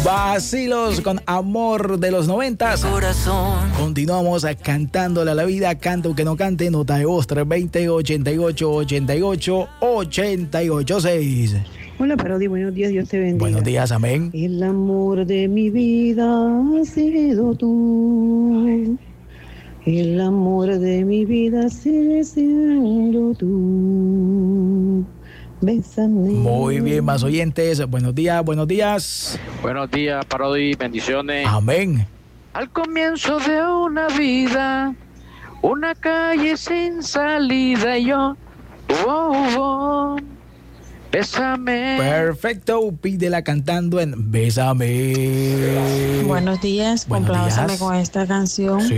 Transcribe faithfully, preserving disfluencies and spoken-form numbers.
Vacilos con Amor de los noventas. Continuamos cantándole a la vida, canta o que no cante, nota de voz tres dos cero, ochenta y ocho, ochenta y ocho, ochenta y ocho seis. Hola Parodi, buenos días, Dios te bendiga. Buenos días, amén. El amor de mi vida has sido tú. El amor de mi vida sigue siendo tú. Bésame. Muy bien, más oyentes. Buenos días, buenos días. Buenos días, Parodi, bendiciones. Amén. Al comienzo de una vida, una calle sin salida, y yo, oh, oh, bésame. Perfecto, pídela cantando en Bésame. Buenos días, Buenos compláceme días. con esta canción. Sí.